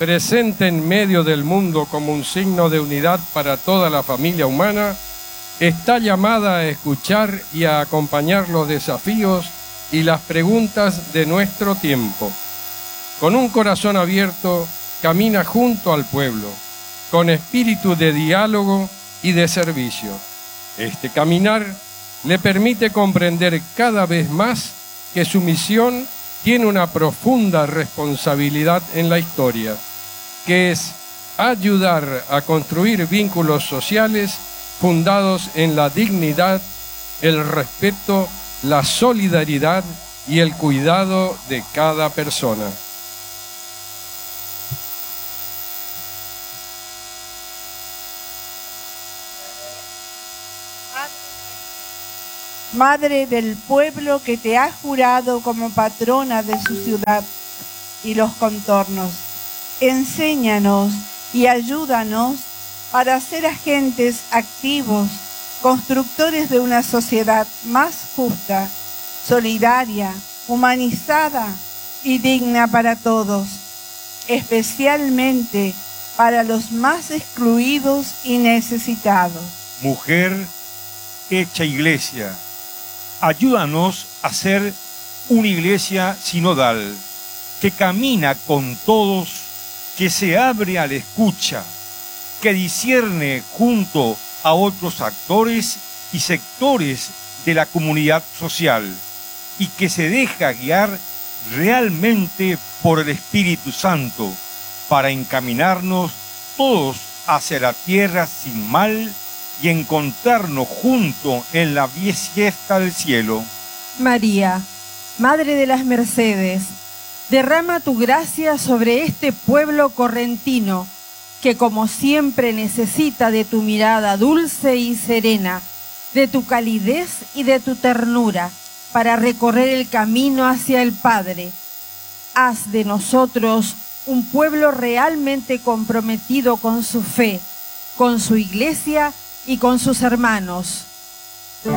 presente en medio del mundo como un signo de unidad para toda la familia humana, está llamada a escuchar y a acompañar los desafíos y las preguntas de nuestro tiempo. Con un corazón abierto, camina junto al pueblo, con espíritu de diálogo y de servicio. Este caminar le permite comprender cada vez más que su misión tiene una profunda responsabilidad en la historia, que es ayudar a construir vínculos sociales fundados en la dignidad, el respeto, la solidaridad y el cuidado de cada persona. Madre del pueblo que te ha jurado como patrona de su ciudad y los contornos, enséñanos y ayúdanos para ser agentes activos, constructores de una sociedad más justa, solidaria, humanizada y digna para todos, especialmente para los más excluidos y necesitados. Mujer hecha iglesia, ayúdanos a ser una iglesia sinodal, que camina con todos, que se abre a la escucha, que discierne junto a otros actores y sectores de la comunidad social y que se deja guiar realmente por el Espíritu Santo para encaminarnos todos hacia la tierra sin mal y encontrarnos juntos en la fiesta del cielo. María, Madre de las Mercedes, derrama tu gracia sobre este pueblo correntino, que como siempre necesita de tu mirada dulce y serena, de tu calidez y de tu ternura, para recorrer el camino hacia el Padre. Haz de nosotros un pueblo realmente comprometido con su fe, con su iglesia y con sus hermanos.